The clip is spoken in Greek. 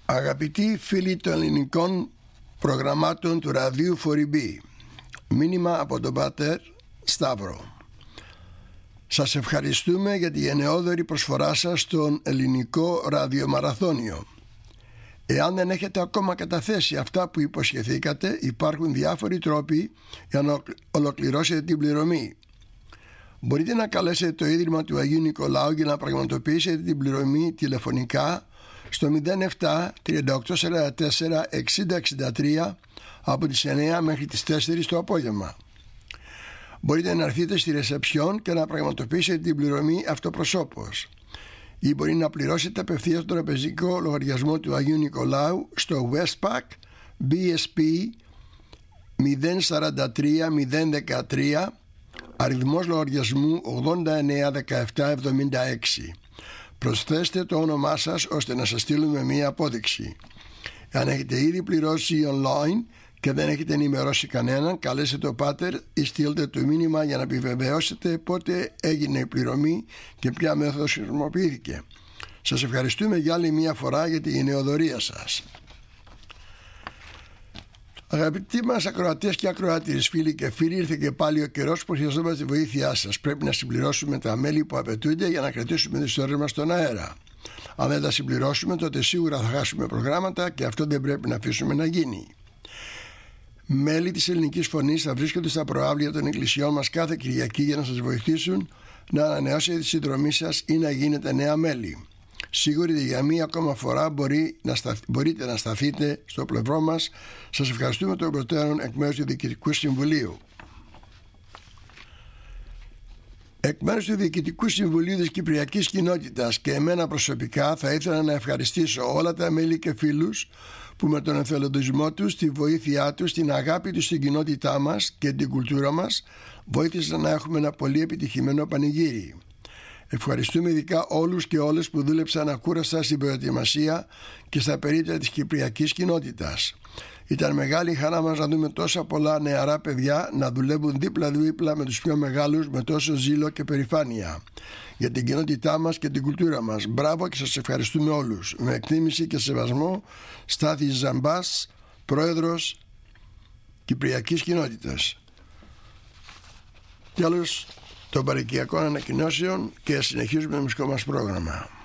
Αγαπητοί φίλοι των ελληνικών προγραμμάτων του ραδίου Φοριμπή, μήνυμα από τον Πάτερ Σταύρο. Σας ευχαριστούμε για τη γενναιόδορη προσφορά σας στον ελληνικό ραδιομαραθώνιο. Εάν δεν έχετε ακόμα καταθέσει αυτά που υποσχεθήκατε, υπάρχουν διάφοροι τρόποι για να ολοκληρώσετε την πληρωμή. Μπορείτε να καλέσετε το Ίδρυμα του Αγίου Νικολάου για να πραγματοποιήσετε την πληρωμή τηλεφωνικά στο 07 3844 60 63 από τις 9 μέχρι τις 4 το απόγευμα. Μπορείτε να έρθετε στη ρεσεψιόν και να πραγματοποιήσετε την πληρωμή αυτοπροσώπως, ή μπορεί να πληρώσετε απευθείας τον τραπεζικό λογαριασμό του Αγίου Νικολάου στο Westpac BSP 043013, αριθμός λογαριασμού 891776. Προσθέστε το όνομά σας ώστε να σας στείλουμε μία απόδειξη. Αν έχετε ήδη πληρώσει online και δεν έχετε ενημερώσει κανέναν, καλέστε το Πάτερ ή στείλτε το μήνυμα για να επιβεβαιώσετε πότε έγινε η πληρωμή και ποια μέθοδος χρησιμοποιήθηκε. Σας ευχαριστούμε για άλλη μία φορά για τη γενναιοδωρία σας. Αγαπητοί μας ακροατές και ακροάτριες, φίλοι και φίλοι, ήρθε και πάλι ο καιρός που χρειαζόμαστε τη βοήθειά σας. Πρέπει να συμπληρώσουμε τα μέλη που απαιτούνται για να κρατήσουμε τις ώρες μας στον αέρα. Αν δεν τα συμπληρώσουμε, τότε σίγουρα θα χάσουμε προγράμματα και αυτό δεν πρέπει να αφήσουμε να γίνει. Μέλη της Ελληνικής Φωνής θα βρίσκονται στα προαύλια των εκκλησιών μας κάθε Κυριακή για να σας βοηθήσουν να ανανεώσετε τη συνδρομή σας ή να γίνετε νέα μέλη. Σίγουροι για μία ακόμα φορά μπορείτε να σταθείτε στο πλευρό μας. Σας ευχαριστούμε των προτέρων εκ μέρους του Διοικητικού Συμβουλίου. Εκ μέρους του Διοικητικού Συμβουλίου της Κυπριακής Κοινότητας και εμένα προσωπικά θα ήθελα να ευχαριστήσω όλα τα μέλη και φίλους που με τον εθελοντισμό τους, τη βοήθειά τους, την αγάπη τους στην κοινότητά μας και την κουλτούρα μας βοήθησαν να έχουμε ένα πολύ επιτυχημένο πανηγύρι. Ευχαριστούμε ειδικά όλους και όλες που δούλεψαν ακούραστα στην προετοιμασία και στα περίπτωση της Κυπριακής Κοινότητας. Ήταν μεγάλη χαρά μας να δούμε τόσα πολλά νεαρά παιδιά να δουλεύουν δίπλα-δίπλα με τους πιο μεγάλους με τόσο ζήλο και περηφάνεια για την κοινότητά μας και την κουλτούρα μας. Μπράβο και σας ευχαριστούμε όλους. Με εκτίμηση και σεβασμό, Στάθης Ζαμπάς, Πρόεδρος Κυπριακής Κοινότητας. Τέλος των παροικιακών ανακοινώσεων και συνεχίζουμε το μουσικό μας πρόγραμμα.